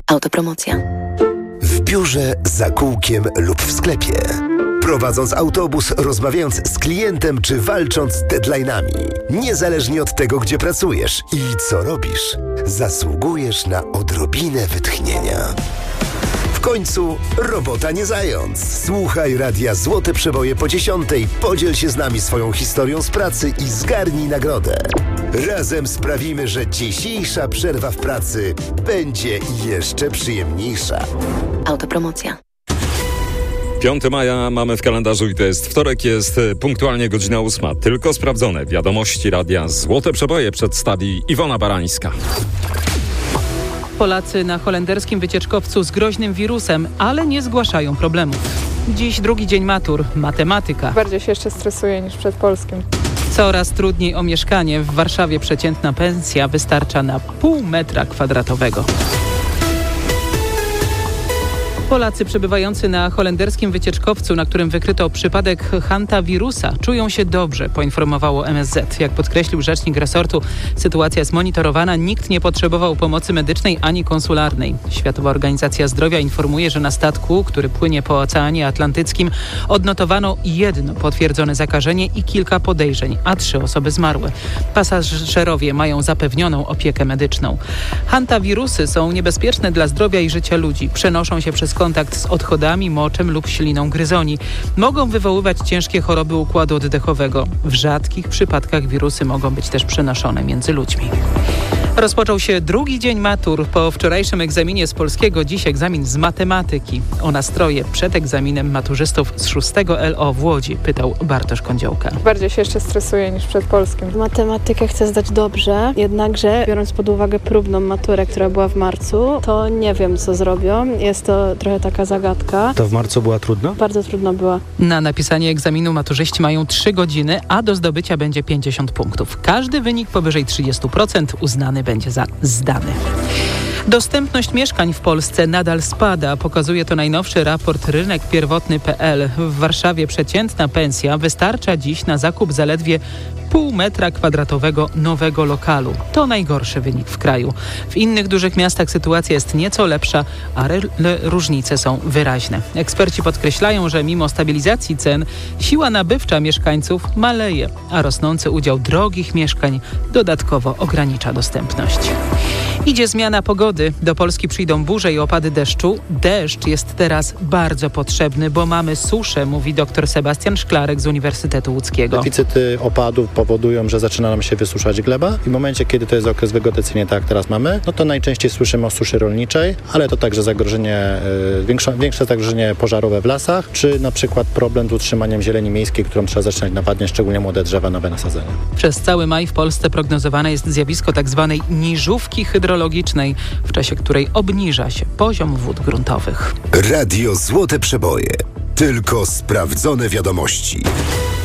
Autopromocja. W biurze, za kółkiem lub w sklepie. Prowadząc autobus, rozmawiając z klientem czy walcząc z deadline'ami. Niezależnie od tego, gdzie pracujesz i co robisz, zasługujesz na odrobinę wytchnienia. W końcu robota nie zając. Słuchaj Radia Złote Przeboje po 10:00, podziel się z nami swoją historią z pracy i zgarnij nagrodę. Razem sprawimy, że dzisiejsza przerwa w pracy będzie jeszcze przyjemniejsza. Autopromocja. 5 maja mamy w kalendarzu i to jest wtorek, jest punktualnie godzina 8. Tylko sprawdzone wiadomości Radia Złote Przeboje przedstawi Iwona Barańska. Polacy na holenderskim wycieczkowcu z groźnym wirusem, ale nie zgłaszają problemów. Dziś drugi dzień matur, matematyka. Bardziej się jeszcze stresuję niż przed polskim. Coraz trudniej o mieszkanie. W Warszawie przeciętna pensja wystarcza na pół metra kwadratowego. Polacy przebywający na holenderskim wycieczkowcu, na którym wykryto przypadek hantawirusa, czują się dobrze, poinformowało MSZ. Jak podkreślił rzecznik resortu, sytuacja jest monitorowana, nikt nie potrzebował pomocy medycznej ani konsularnej. Światowa Organizacja Zdrowia informuje, że na statku, który płynie po Oceanie Atlantyckim, odnotowano 1 potwierdzone zakażenie i kilka podejrzeń, a 3 osoby zmarły. Pasażerowie mają zapewnioną opiekę medyczną. Hantawirusy są niebezpieczne dla zdrowia i życia ludzi. Przenoszą się przez kontakt z odchodami, moczem lub śliną gryzoni. Mogą wywoływać ciężkie choroby układu oddechowego. W rzadkich przypadkach wirusy mogą być też przenoszone między ludźmi. Rozpoczął się drugi dzień matur. Po wczorajszym egzaminie z polskiego dziś egzamin z matematyki. O nastroje przed egzaminem maturzystów z 6 LO w Łodzi pytał Bartosz Kądziołka. Bardziej się jeszcze stresuję niż przed polskim. Matematykę chcę zdać dobrze, jednakże biorąc pod uwagę próbną maturę, która była w marcu, to nie wiem, co zrobią. Jest to trochę taka zagadka. To w marcu była trudna? Bardzo trudna była. Na napisanie egzaminu maturzyści mają 3 godziny, a do zdobycia będzie 50 punktów. Każdy wynik powyżej 30% uznany będzie za zdany. Dostępność mieszkań w Polsce nadal spada. Pokazuje to najnowszy raport rynekpierwotny.pl. W Warszawie przeciętna pensja wystarcza dziś na zakup zaledwie pół metra kwadratowego nowego lokalu. To najgorszy wynik w kraju. W innych dużych miastach sytuacja jest nieco lepsza, ale różnice są wyraźne. Eksperci podkreślają, że mimo stabilizacji cen siła nabywcza mieszkańców maleje, a rosnący udział drogich mieszkań dodatkowo ogranicza dostępność. Idzie zmiana pogody. Do Polski przyjdą burze i opady deszczu. Deszcz jest teraz bardzo potrzebny, bo mamy suszę, mówi dr Sebastian Szklarek z Uniwersytetu Łódzkiego. Deficyty opadów powodują, że zaczyna nam się wysuszać gleba i w momencie, kiedy to jest okres wegetacyjny, tak jak teraz mamy, no to najczęściej słyszymy o suszy rolniczej, ale to także zagrożenie, większe zagrożenie pożarowe w lasach, czy na przykład problem z utrzymaniem zieleni miejskiej, którą trzeba zaczynać nawadniać, szczególnie młode drzewa, nowe nasadzenia. Przez cały maj w Polsce prognozowane jest zjawisko tzw. niżówki hydrologicznej, w czasie której obniża się poziom wód gruntowych. Radio Złote Przeboje. Tylko sprawdzone wiadomości.